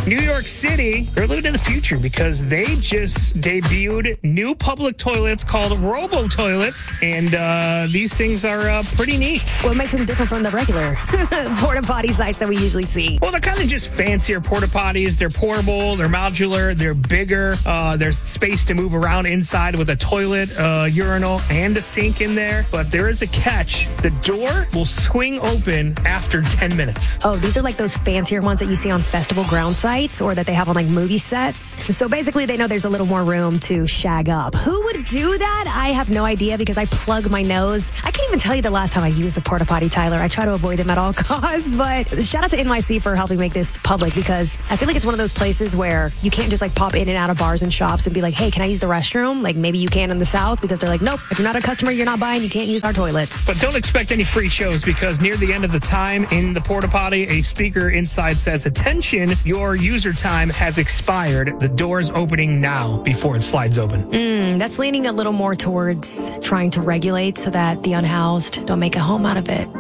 New York City, they're living in the future because they just debuted new public toilets called robo-toilets, and these things are pretty neat. What makes them different from the regular porta potty sites that we usually see? Well, they're kind of just fancier porta potties. They're portable, they're modular, they're bigger. There's space to move around inside with a toilet, urinal, and a sink in there. But there is a catch. The door will swing open after 10 minutes. Oh, these are like those fancier ones that you see on festival ground sites or that they have on like movie sets. So basically they know there's a little more room to shag up. Who would do that? I have no idea because I plug my nose. I can't even tell you the last time I used a porta potty, Tyler. I try to avoid them at all costs, but shout out to NYC for helping make this public because I feel like it's one of those places where you can't just like pop in and out of bars and shops and be like, hey, can I use the restroom? Like maybe you can in the South because they're like, nope, if you're not a customer, you're not buying, you can't use our toilets. But don't expect any free shows because near the end of the time in the porta potty, a speaker inside says, attention, your user time has expired. The door's opening now before it slides open. That's leaning a little more towards trying to regulate so that the unhoused don't make a home out of it.